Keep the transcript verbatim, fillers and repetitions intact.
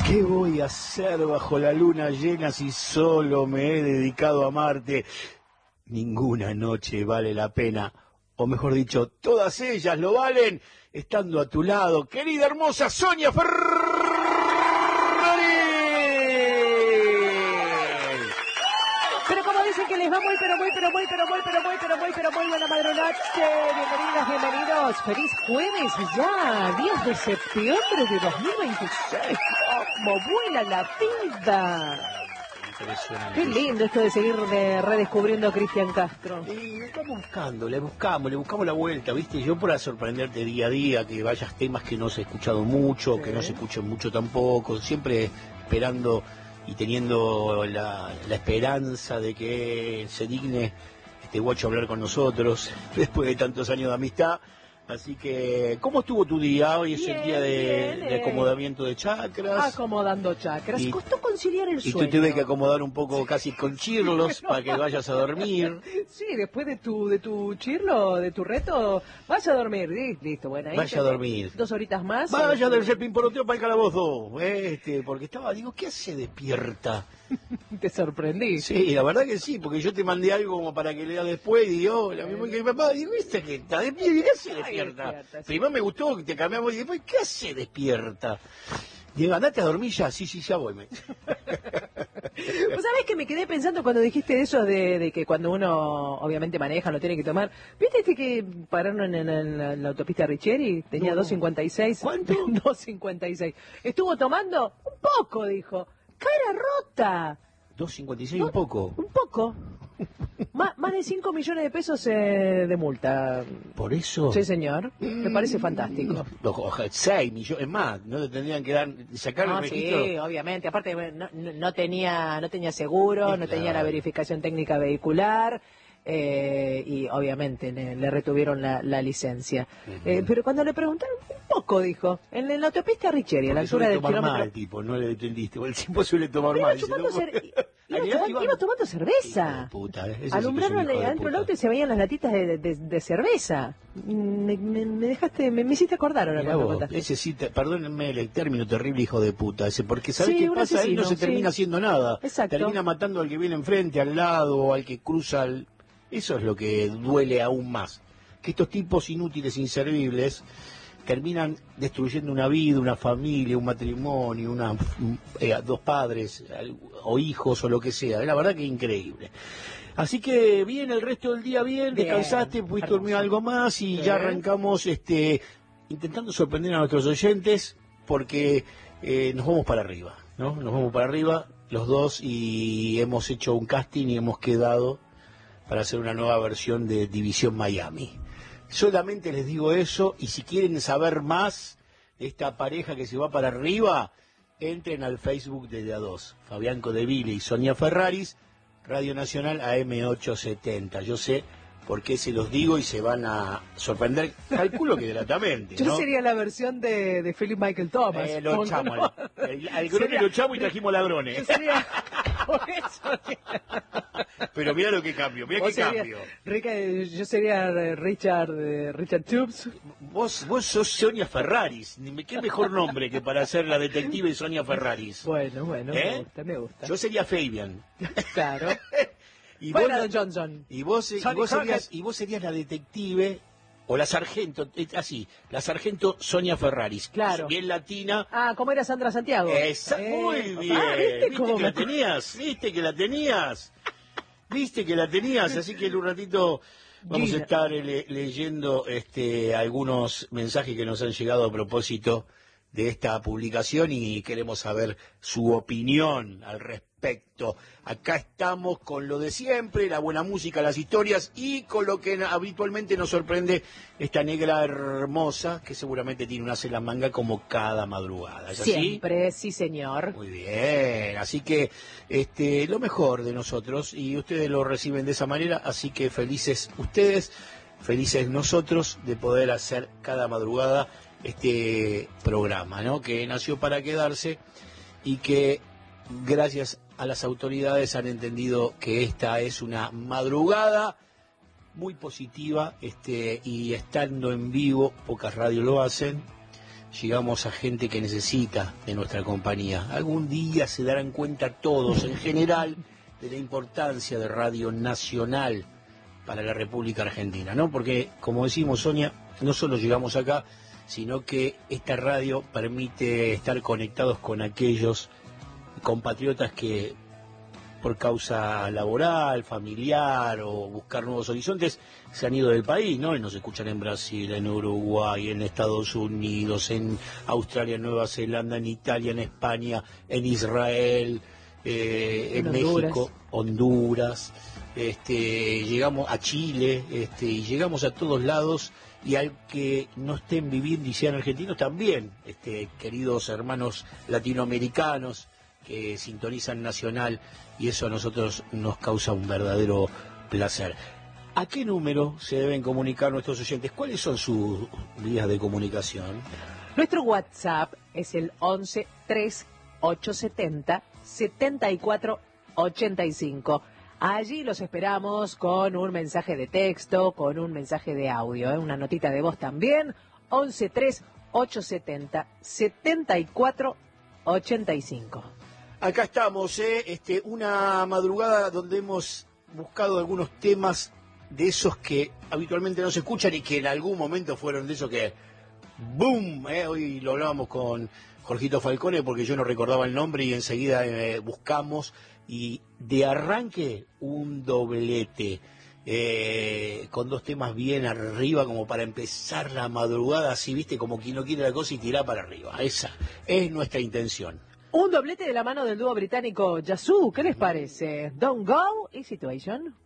¿Qué voy a hacer bajo la luna llena si solo me he dedicado a amarte? Ninguna noche vale la pena, o mejor dicho, todas ellas lo valen, estando a tu lado, querida hermosa Sonia Ferrari. Pero como dicen que les va muy, pero muy, pero muy, pero muy, pero muy, pero muy, pero muy buena madrugada. Bienvenidas, bienvenidos. Feliz jueves ya, diez de septiembre de dos mil veintiséis. ¡Cómo vuela la vida! Qué lindo esto de seguir de redescubriendo a Cristian Castro. Y estamos buscando, le buscamos, le buscamos la vuelta, ¿viste? Yo para sorprenderte día a día, que vayas temas que no se ha escuchado mucho, sí, que no se escuchan mucho tampoco, siempre esperando y teniendo la, la esperanza de que se digne este guacho a hablar con nosotros después de tantos años de amistad. Así que, ¿cómo estuvo tu día? Hoy es bien, el día de, de acomodamiento de chakras. Acomodando chakras. Y, costó conciliar el y sueño. Y tú tuve que acomodar un poco casi con chirlos para que vayas a dormir. Sí, después de tu de tu chirlo, de tu reto, vas a dormir. Listo, bueno. Ahí Vaya a dormir. Dos horitas más. Vaya del ser pimporoteo para el calabozo. Este, porque estaba, digo, ¿qué hace despierta? Te sorprendí. Sí, la verdad que sí, porque yo te mandé algo como para que lea después y digo, la misma que mi papá, digo, ¿viste que está despierta? ¿Qué hace despierta? despierta sí. Primero me gustó que te cambiamos y después, ¿qué hace despierta? Digo, andate a dormir ya, sí, sí, ya voy. Me... Vos sabés que me quedé pensando cuando dijiste eso de, de que cuando uno obviamente maneja, lo tiene que tomar. ¿Viste este que pararon en, en, en, la, en la autopista Richieri? Tenía no. dos cincuenta y seis. ¿Cuánto? dos cincuenta y seis. ¿Estuvo tomando? Un poco, dijo. Cara rota. dos cincuenta y seis, un poco. Un poco. más, más de cinco millones de pesos eh, de multa. ¿Por eso? Sí, señor. Me parece fantástico. seis millones más. ¿No le tendrían que dar, sacar no, el registro? Sí, obviamente. Aparte, no, no, tenía, no tenía seguro, sí, no claro. tenía la verificación técnica vehicular. Eh, y obviamente le, le retuvieron la, la licencia. Uh-huh. eh, pero cuando le preguntaron, un poco dijo, en, en la autopista Richieri, a la altura del kilómetro... mal, tipo, no le entendiste, el tipo suele tomar pero mal. Iba tomando, cer... iba, tomando, iba... iba tomando cerveza. Puta, ¿eh? Alumbraron sí adentro del auto y se veían las latitas de, de, de cerveza. Me, me, me dejaste, me, me hiciste acordar ahora cuando contaste. Ese sí, te, perdónenme el término terrible, hijo de puta, ese, porque ¿sabes sí, qué pasa? Ahí no se termina sí. haciendo nada. Exacto. Termina matando al que viene enfrente, al lado, al que cruza al... Eso es lo que duele aún más, que estos tipos inútiles, inservibles, terminan destruyendo una vida, una familia, un matrimonio, una, eh, dos padres o hijos o lo que sea. La verdad que es increíble. Así que bien, el resto del día bien, bien descansaste, pudiste dormir algo más y bien. Ya arrancamos este intentando sorprender a nuestros oyentes porque eh, nos vamos para arriba, ¿no? Nos vamos para arriba los dos y hemos hecho un casting y hemos quedado para hacer una nueva versión de División Miami. Solamente les digo eso, y si quieren saber más de esta pareja que se va para arriba, entren al Facebook de D A dos, Fabián Codeville y Sonia Ferraris, Radio Nacional A M ochocientos setenta. Yo sé por qué se los digo y se van a sorprender, calculo que gratamente, ¿no? Yo sería la versión de, de Philip Michael Thomas. Eh, lo echamos, no? al, al grone lo echamos y trajimos ladrones. Yo sería... Por eso, pero mira lo que cambio, mira qué sería, cambio. Rica, yo sería Richard Richard Tubes. Vos vos sos Sonia Ferraris. ¿Qué mejor nombre que para ser la detective Sonia Ferraris? Bueno, bueno, ¿eh? me gusta, me gusta. Yo sería Fabian. Claro. y, vos, vos, Johnson. Y, vos, y, vos serías, y vos serías la detective... O la sargento, así, la sargento Sonia Ferraris. Claro. Bien latina. Ah, ¿cómo era Sandra Santiago? Esa, eh, muy bien. Ah, ¿viste, ¿Viste que me... la tenías? ¿Viste que la tenías? ¿Viste que la tenías? Así que en un ratito vamos Gina. a estar le leyendo este algunos mensajes que nos han llegado a propósito de esta publicación y queremos saber su opinión al respecto. Acá estamos con lo de siempre, la buena música, las historias y con lo que habitualmente nos sorprende esta negra hermosa que seguramente tiene un as en la manga como cada madrugada. ¿Es siempre, así? Sí señor. Muy bien, así que este lo mejor de nosotros y ustedes lo reciben de esa manera, así que felices ustedes, felices nosotros de poder hacer cada madrugada este programa, ¿no? Que nació para quedarse y que gracias a las autoridades han entendido que esta es una madrugada muy positiva, este, y estando en vivo, pocas radios lo hacen, llegamos a gente que necesita de nuestra compañía. Algún día se darán cuenta todos, en general, de la importancia de Radio Nacional para la República Argentina, ¿no? Porque, como decimos, Sonia, no solo llegamos acá, sino que esta radio permite estar conectados con aquellos compatriotas que por causa laboral, familiar o buscar nuevos horizontes se han ido del país, ¿no? Y nos escuchan en Brasil, en Uruguay, en Estados Unidos, en Australia, en Nueva Zelanda, en Italia, en España, en Israel, eh, en, en México, Honduras, este, llegamos a Chile, este, y llegamos a todos lados. Y al que no estén viviendo y sean argentinos también, este, queridos hermanos latinoamericanos que sintonizan Nacional, y eso a nosotros nos causa un verdadero placer. ¿A qué número se deben comunicar nuestros oyentes? ¿Cuáles son sus vías de comunicación? Nuestro WhatsApp es el once tres ocho setenta setenta y cuatro ochenta y cinco. Allí los esperamos con un mensaje de texto, con un mensaje de audio, ¿eh? Una notita de voz también. once tres ocho setenta setenta y cuatro ochenta y cinco. Acá estamos, ¿eh? este, una madrugada donde hemos buscado algunos temas de esos que habitualmente no se escuchan y que en algún momento fueron de esos que ¡boom! ¿eh? Hoy lo hablábamos con Jorgito Falcone porque yo no recordaba el nombre y enseguida eh, buscamos y de arranque un doblete eh, con dos temas bien arriba como para empezar la madrugada así, viste, como quien no quiere la cosa y tirar para arriba. Esa es nuestra intención. Un doblete de la mano del dúo británico Yazoo, ¿qué les parece? Don't Go y Situation.